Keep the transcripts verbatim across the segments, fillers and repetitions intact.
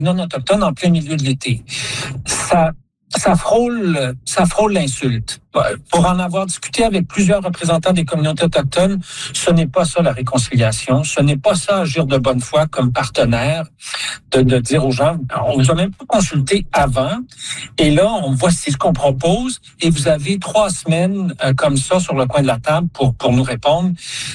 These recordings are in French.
non autochtones en plein milieu de l'été. Ça, ça frôle, ça frôle l'insulte. Pour en avoir discuté avec plusieurs représentants des communautés autochtones, ce n'est pas ça la réconciliation. Ce n'est pas ça agir de bonne foi comme partenaire, de, de dire aux gens, on vous a même pas consulté avant, et là, on voici ce qu'on propose, et vous avez trois semaines euh, comme ça sur le coin de la table pour, pour nous répondre.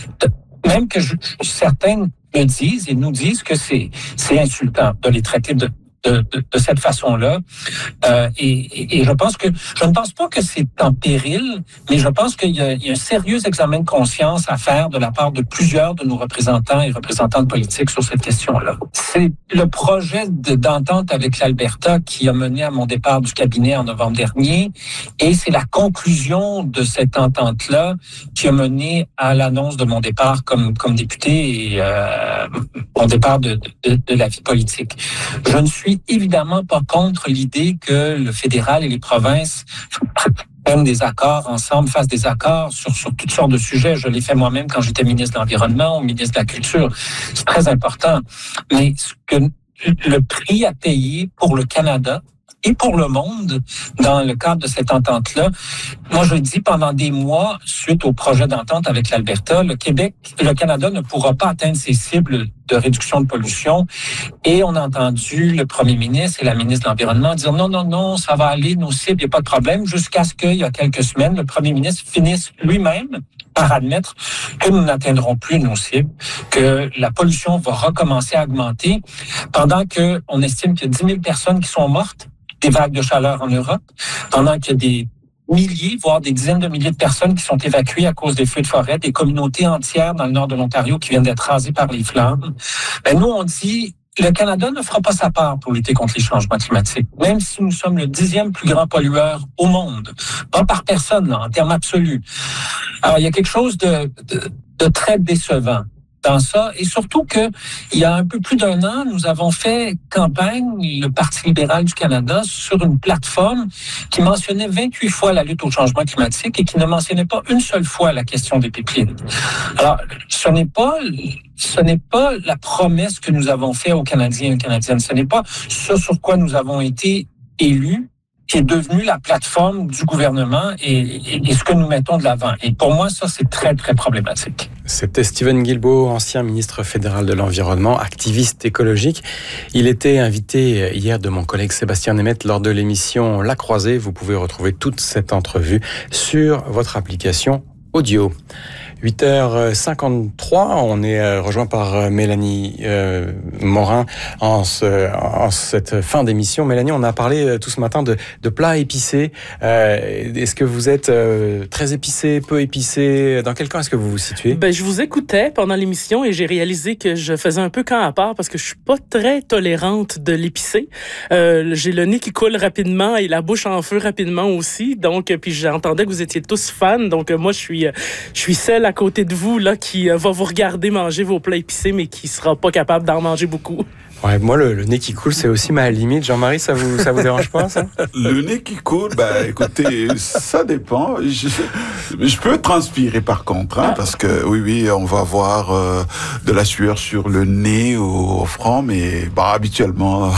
Même que je, certaines me disent et nous disent que c'est, c'est insultant de les traiter de De, de, de cette façon-là. Euh, et, et, et je pense que, je ne pense pas que c'est en péril, mais je pense qu'il y a, il y a un sérieux examen de conscience à faire de la part de plusieurs de nos représentants et représentantes politiques sur cette question-là. C'est le projet de, d'entente avec l'Alberta qui a mené à mon départ du cabinet en novembre dernier, et c'est la conclusion de cette entente-là qui a mené à l'annonce de mon départ comme, comme député et euh, mon départ de, de, de la vie politique. Je ne suis évidemment pas contre l'idée que le fédéral et les provinces prennent des accords ensemble, fassent des accords sur, sur toutes sortes de sujets. Je l'ai fait moi-même quand j'étais ministre de l'Environnement ou ministre de la Culture. C'est très important. Mais ce que le prix à payer pour le Canada et pour le monde, dans le cadre de cette entente-là, moi je dis pendant des mois, suite au projet d'entente avec l'Alberta, le Québec, le Canada ne pourra pas atteindre ses cibles de réduction de pollution. Et on a entendu le premier ministre et la ministre de l'Environnement dire non, non, non, ça va aller, nos cibles, il n'y a pas de problème, jusqu'à ce qu'il y a quelques semaines, le premier ministre finisse lui-même par admettre que nous n'atteindrons plus nos cibles, que la pollution va recommencer à augmenter, pendant qu'on estime qu'il y a dix mille personnes qui sont mortes des vagues de chaleur en Europe, pendant qu'il y a des milliers, voire des dizaines de milliers de personnes qui sont évacuées à cause des feux de forêt, des communautés entières dans le nord de l'Ontario qui viennent d'être rasées par les flammes. Ben, nous, on dit, le Canada ne fera pas sa part pour lutter contre les changements climatiques, même si nous sommes le dixième plus grand pollueur au monde, pas par personne, là, en termes absolus. Alors, il y a quelque chose de, de, de très décevant dans ça, et surtout que il y a un peu plus d'un an, nous avons fait campagne, le Parti libéral du Canada, sur une plateforme qui mentionnait vingt-huit fois la lutte au changement climatique et qui ne mentionnait pas une seule fois la question des pipelines. Alors, ce n'est pas, ce n'est pas la promesse que nous avons faite aux Canadiens et aux Canadiennes. Ce n'est pas ce sur quoi nous avons été élus qui est devenu la plateforme du gouvernement et, et, et ce que nous mettons de l'avant. Et pour moi, ça, c'est très, très problématique. C'était Steven Guilbeault, ancien ministre fédéral de l'Environnement, activiste écologique. Il était invité hier de mon collègue Sébastien Nemeth lors de l'émission La Croisée. Vous pouvez retrouver toute cette entrevue sur votre application audio. huit heures cinquante-trois, on est rejoint par Mélanie euh, Morin en, ce, en cette fin d'émission. Mélanie, on a parlé tout ce matin de, de plats épicés. Euh, est-ce que vous êtes euh, très épicé, peu épicé? Dans quel camp est-ce que vous vous situez? Ben, je vous écoutais pendant l'émission et j'ai réalisé que je faisais un peu camp à part parce que je suis pas très tolérante de l'épicé. Euh, j'ai le nez qui coule rapidement et la bouche en feu rapidement aussi. Donc, puis j'entendais que vous étiez tous fans. Donc, moi, je suis, je suis celle à côté de vous là qui euh, va vous regarder manger vos plats épicés mais qui sera pas capable d'en manger beaucoup. Ouais, moi le, le nez qui coule c'est aussi ma limite. Jean-Marie, ça vous ça vous dérange pas ça? Le nez qui coule, bah écoutez, ça dépend. Je, je peux transpirer par contre, hein, parce que oui oui, on va avoir euh, de la sueur sur le nez au, au front, mais bah habituellement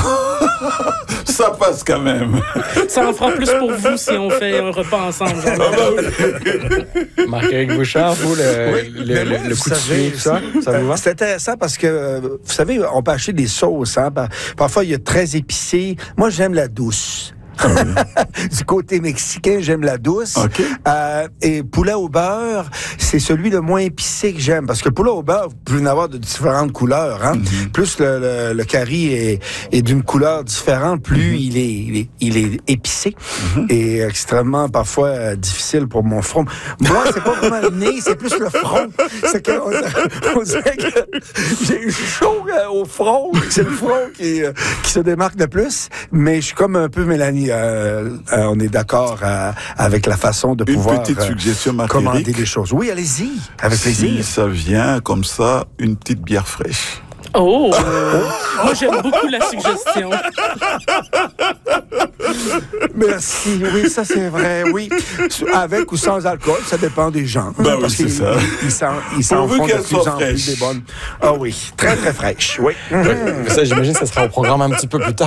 ça passe quand même. Ça en fera plus pour vous si on fait un repas ensemble. Ah bah oui. Marc-Éric Bouchard, vous, le, oui, le, le, le, le coup de suif, ça, ça vous va? C'est intéressant parce que, vous savez, on peut acheter des sauces. Hein? Parfois, il y a très épicé. Moi, j'aime la douce. Du côté mexicain, j'aime la douce. Okay. Euh, et poulet au beurre, c'est celui le moins épicé que j'aime. Parce que le poulet au beurre, vous pouvez en avoir de différentes couleurs. Hein? Mm-hmm. Plus le, le, le curry est, est d'une couleur différente, plus mm-hmm. il, est, il, est, il est épicé. Mm-hmm. Et extrêmement, parfois, euh, difficile pour mon front. Moi, c'est pas vraiment le nez, c'est plus le front. C'est qu'on on dirait que j'ai chaud euh, au front. C'est le front qui, euh, qui se démarque le plus. Mais je suis comme un peu Mélanie. Euh, euh, on est d'accord euh, avec la façon de Une pouvoir petite euh, suggestion, commander des choses. Oui, allez-y, avec plaisir. Si ça vient comme ça, une petite bière fraîche. Oh! Moi, j'aime beaucoup la suggestion. Merci. Oui, ça c'est vrai. Oui, avec ou sans alcool, ça dépend des gens. Ben oui, parce c'est qu'ils, ça. Ils s'en, ils s'en Pourvu font de qu'elles plus soient en plus fraîches. des bonnes. Ah oui, très très fraîches. Oui. Mais ça, j'imagine, ça sera au programme un petit peu plus tard.